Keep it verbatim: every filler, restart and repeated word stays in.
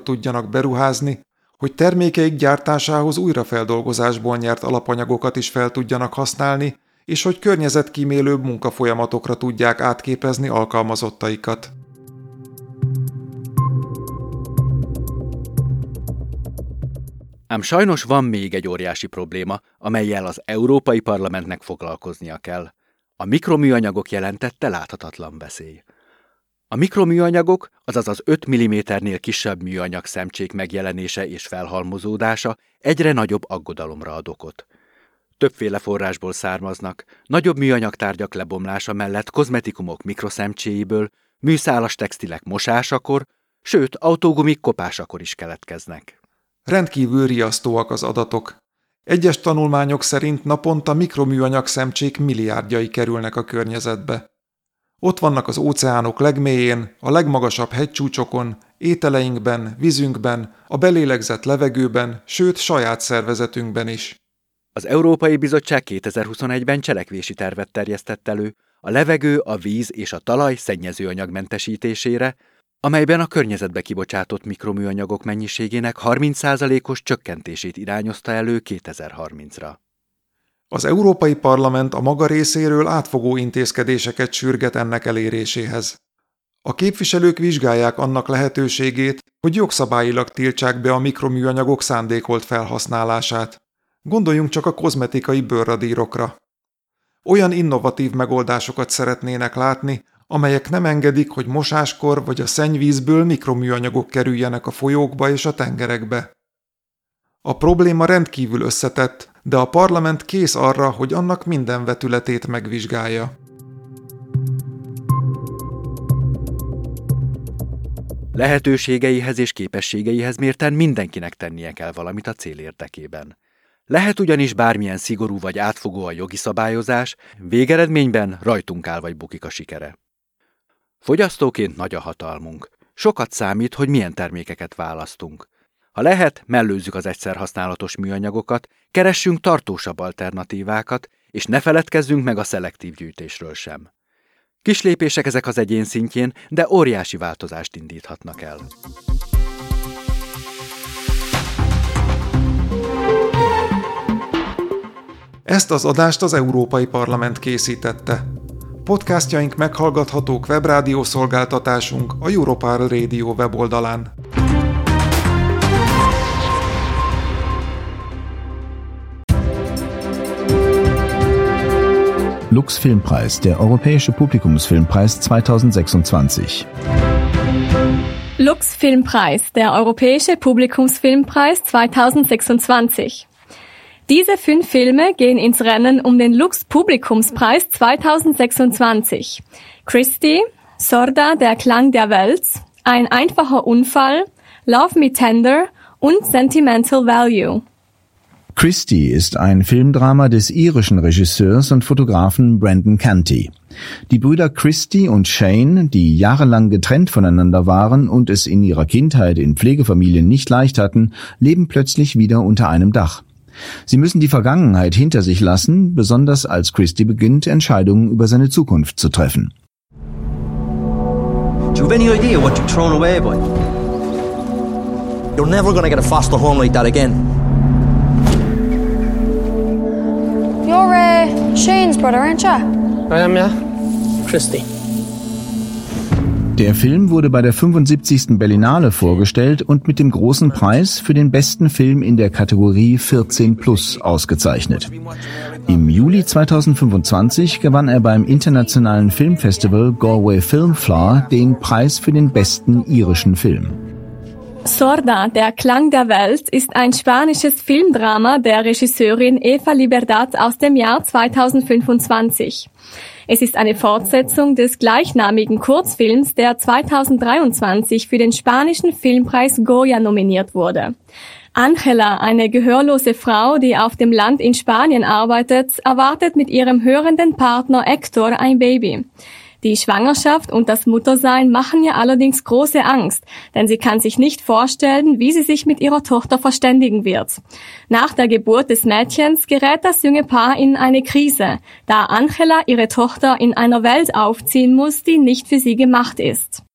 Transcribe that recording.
tudjanak beruházni, hogy termékeik gyártásához újrafeldolgozásból nyert alapanyagokat is fel tudjanak használni, és hogy környezetkímélőbb munkafolyamatokra tudják átképezni alkalmazottaikat. Ám sajnos van még egy óriási probléma, amellyel az Európai Parlamentnek foglalkoznia kell. A mikroműanyagok jelentette láthatatlan veszély. A mikroműanyagok, azaz az öt milliméternél kisebb műanyag szemcsék megjelenése és felhalmozódása egyre nagyobb aggodalomra ad okot. Többféle forrásból származnak, nagyobb műanyagtárgyak lebomlása mellett kozmetikumok mikroszemcséiből, műszálas textilek mosásakor, sőt autógumik kopásakor is keletkeznek. Rendkívül riasztóak az adatok. Egyes tanulmányok szerint naponta mikroműanyag szemcsék milliárdjai kerülnek a környezetbe. Ott vannak az óceánok legmélyén, a legmagasabb hegycsúcsokon, ételeinkben, vízünkben, a belélegzett levegőben, sőt saját szervezetünkben is. Az Európai Bizottság kétezer-huszonegyben cselekvési tervet terjesztett elő a levegő, a víz és a talaj szennyezőanyag mentesítésére, amelyben a környezetbe kibocsátott mikroműanyagok mennyiségének harminc százalékos csökkentését irányozta elő kétezer-harmincra. Az Európai Parlament a maga részéről átfogó intézkedéseket sürget ennek eléréséhez. A képviselők vizsgálják annak lehetőségét, hogy jogszabályilag tiltsák be a mikroműanyagok szándékolt felhasználását. Gondoljunk csak a kozmetikai bőrradírokra. Olyan innovatív megoldásokat szeretnének látni, amelyek nem engedik, hogy mosáskor vagy a szennyvízből mikroműanyagok kerüljenek a folyókba és a tengerekbe. A probléma rendkívül összetett, de a parlament kész arra, hogy annak minden vetületét megvizsgálja. Lehetőségeihez és képességeihez mérten mindenkinek tennie kell valamit a cél érdekében. Lehet ugyanis bármilyen szigorú vagy átfogó a jogi szabályozás, végeredményben rajtunk áll vagy bukik a sikere. Fogyasztóként nagy a hatalmunk. Sokat számít, hogy milyen termékeket választunk. Ha lehet, mellőzzük az egyszerhasználatos műanyagokat, keressünk tartósabb alternatívákat, és ne feledkezzünk meg a szelektív gyűjtésről sem. Kis lépések ezek az egyén szintjén, de óriási változást indíthatnak el. Ezt az adást az Európai Parlament készítette. Podcastjaink meghallgathatók webrádió szolgáltatásunk a Europarl Radio weboldalán. Lux Filmpreis, der Europäische Publikumsfilmpreis zweitausendsechsundzwanzig. Lux Filmpreis, der Europäische Publikumsfilmpreis zweitausendsechsundzwanzig. Diese fünf Filme gehen ins Rennen um den Lux Publikumspreis zweitausendsechsundzwanzig. Christie, Sorda, der Klang der Welt, Ein einfacher Unfall, Love Me Tender und Sentimental Value. Christie ist ein Filmdrama des irischen Regisseurs und Fotografen Brendan Canty. Die Brüder Christie und Shane, die jahrelang getrennt voneinander waren und es in ihrer Kindheit in Pflegefamilien nicht leicht hatten, leben plötzlich wieder unter einem Dach. Sie müssen die Vergangenheit hinter sich lassen, besonders als Christie beginnt, Entscheidungen über seine Zukunft zu treffen. Do you have any idea what you've thrown away, boy? You're never gonna get a foster home like that again. You're uh, Shane's brother, aren't you? I am, yeah. Christie. Der Film wurde bei der fünfundsiebzigsten Berlinale vorgestellt und mit dem großen Preis für den besten Film in der Kategorie vierzehn plus ausgezeichnet. Im Juli zweitausendfünfundzwanzig gewann er beim internationalen Filmfestival Galway Film Flower den Preis für den besten irischen Film. Sorda, der Klang der Welt, ist ein spanisches Filmdrama der Regisseurin Eva Liberdad aus dem Jahr zweitausendfünfundzwanzig. Es ist eine Fortsetzung des gleichnamigen Kurzfilms, der zweitausenddreiundzwanzig für den spanischen Filmpreis Goya nominiert wurde. Angela, eine gehörlose Frau, die auf dem Land in Spanien arbeitet, erwartet mit ihrem hörenden Partner Hector ein Baby. Die Schwangerschaft und das Muttersein machen ihr allerdings große Angst, denn sie kann sich nicht vorstellen, wie sie sich mit ihrer Tochter verständigen wird. Nach der Geburt des Mädchens gerät das junge Paar in eine Krise, da Angela ihre Tochter in einer Welt aufziehen muss, die nicht für sie gemacht ist.